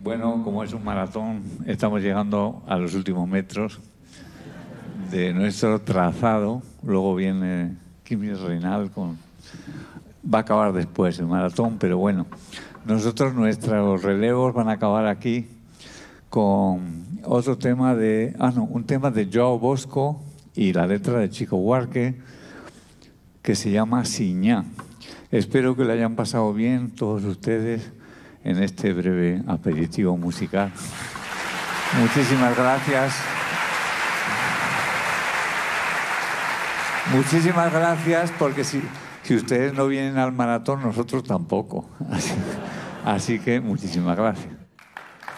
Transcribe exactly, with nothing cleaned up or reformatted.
Bueno, como es un maratón, estamos llegando a los últimos metros de nuestro trazado. Luego viene Quimi Reinal con... Va a acabar después el maratón, pero bueno. Nosotros, nuestros relevos van a acabar aquí con otro tema de... Ah, no, un tema de Joao Bosco y la letra de Chico Buarque, que se llama Siñá. Espero que lo hayan pasado bien todos ustedes en este breve aperitivo musical. Muchísimas gracias. Muchísimas gracias, porque si, si ustedes no vienen al maratón, nosotros tampoco. Así, así que muchísimas gracias.